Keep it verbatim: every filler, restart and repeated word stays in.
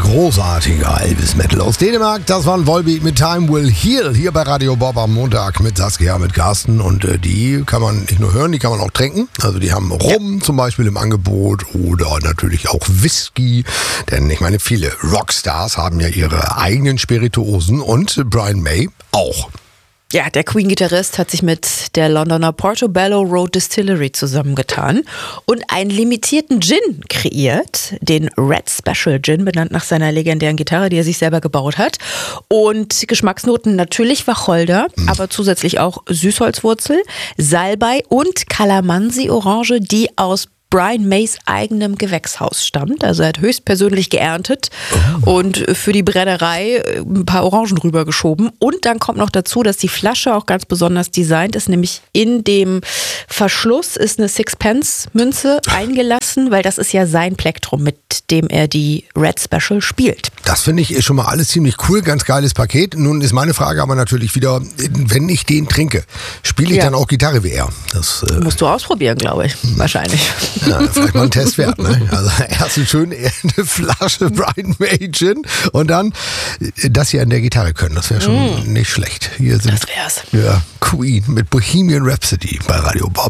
großartiger Elvis Metal aus Dänemark. Das war ein Volbeat mit Time Will Heal hier bei Radio Bob am Montag mit Saskia, mit Carsten. Und äh, die kann man nicht nur hören, die kann man auch trinken. Also die haben Rum zum Beispiel im Angebot oder natürlich auch Whisky. Denn ich meine, viele Rockstars haben ja ihre eigenen Spirituosen und Brian May auch. Ja, der Queen-Gitarrist hat sich mit der Londoner Portobello Road Distillery zusammengetan und einen limitierten Gin kreiert, den Red Special Gin, benannt nach seiner legendären Gitarre, die er sich selber gebaut hat. Und Geschmacksnoten natürlich Wacholder, mhm. aber zusätzlich auch Süßholzwurzel, Salbei und Kalamansi-Orange, die aus Brian Mays eigenem Gewächshaus stammt. Also er hat höchstpersönlich geerntet oh. und für die Brennerei ein paar Orangen rübergeschoben. Und dann kommt noch dazu, dass die Flasche auch ganz besonders designt ist, nämlich in dem Verschluss ist eine Sixpence-Münze eingelassen, weil das ist ja sein Plektrum, mit dem er die Red Special spielt. Das finde ich ist schon mal alles ziemlich cool, ganz geiles Paket. Nun ist meine Frage aber natürlich wieder, wenn ich den trinke, spiele ich ja. dann auch Gitarre wie er? Das äh musst du ausprobieren, glaube ich, wahrscheinlich. Ja, vielleicht mal ein Test wert, ne? Also erst eine schöne eine Flasche Brian May Gin und dann das hier an der Gitarre können. Das wäre schon mm. nicht schlecht. Hier sind das wär's. Ja, Queen mit Bohemian Rhapsody bei Radio Bob.